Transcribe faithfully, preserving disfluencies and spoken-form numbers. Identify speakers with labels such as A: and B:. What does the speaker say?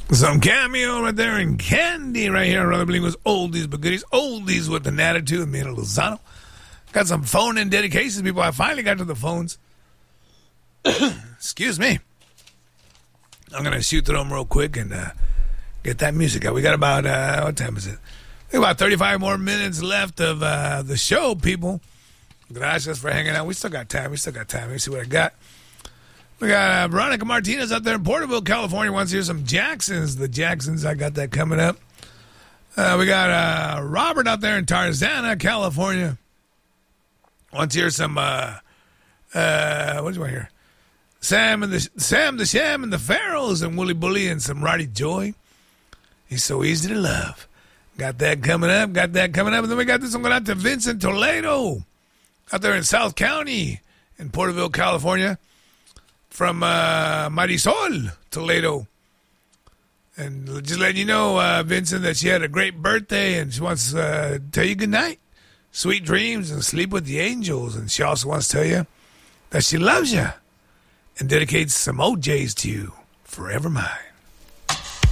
A: Some Cameo right there and Candy right here. Rather Bling was oldies but goodies. Oldies with an attitude. Mina Lozano. Got some phone in dedications, people. I finally got to the phones. Excuse me. I'm going to shoot through them real quick and uh, get that music out. We got about, uh, what time is it? I think about thirty-five more minutes left of uh, the show, people. Gracias for hanging out. We still got time. We still got time. Let me see what I got. We got uh, Veronica Martinez out there in Porterville, California. Wants to hear some Jacksons. The Jacksons, I got that coming up. Uh, we got uh, Robert out there in Tarzana, California. Wants to hear some, uh, uh, what do you want to hear? Sam and the Sam the Sham and the Pharaohs and Wooly Bully and some Roddy Joy. He's so easy to love. Got that coming up. Got that coming up. And then we got this one going out to Vincent Toledo out there in South County in Porterville, California. From uh, Marisol Toledo. And just letting you know, uh, Vincent, that she had a great birthday and she wants to uh, tell you good night. Sweet dreams and sleep with the angels. And she also wants to tell you that she loves you and dedicates some O Js to you. Forever mine.